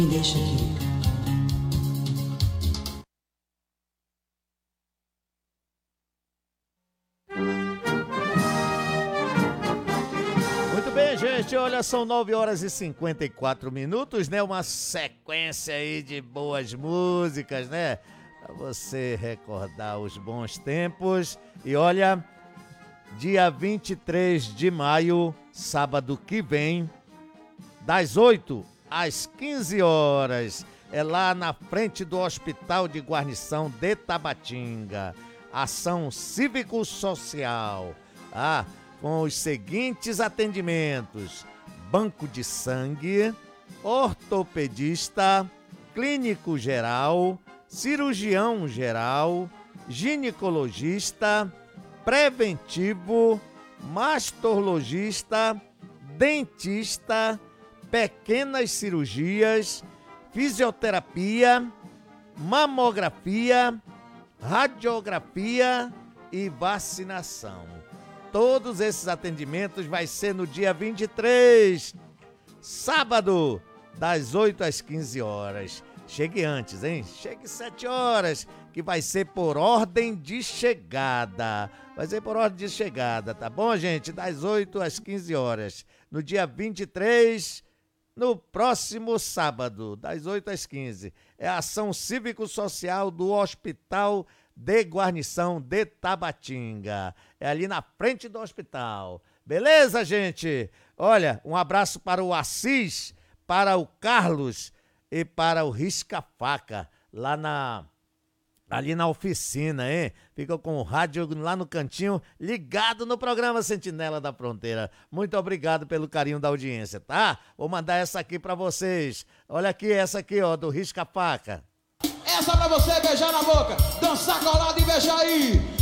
Deixa aqui. Muito bem, gente, olha, são 9h54, né? Uma sequência aí de boas músicas, né? Pra você recordar os bons tempos. E olha, dia 23 de maio, sábado que vem, das 8 às 15 horas, é lá na frente do Hospital de Guarnição de Tabatinga. Ação cívico-social. Com os seguintes atendimentos: banco de sangue, ortopedista, clínico geral, cirurgião geral, ginecologista, preventivo, mastologista, dentista, pequenas cirurgias, fisioterapia, mamografia, radiografia e vacinação. Todos esses atendimentos vai ser no dia 23, sábado, das 8 às 15 horas. Chegue antes, hein? Chegue 7 horas, que vai ser por ordem de chegada. Vai ser por ordem de chegada, tá bom, gente? Das 8 às 15 horas. No dia 23, no próximo sábado, das 8 às 15. É a ação cívico-social do Hospital de Guarnição de Tabatinga. É ali na frente do hospital. Beleza, gente? Olha, um abraço para o Assis, para o Carlos e para o Risca-Faca, ali na oficina, hein? Fica com o rádio lá no cantinho, ligado no programa Sentinela da Fronteira. Muito obrigado pelo carinho da audiência, tá? Vou mandar essa aqui pra vocês. Olha aqui, essa aqui, ó, do Risca-Faca. Essa pra você beijar na boca, dançar colado e beijar aí.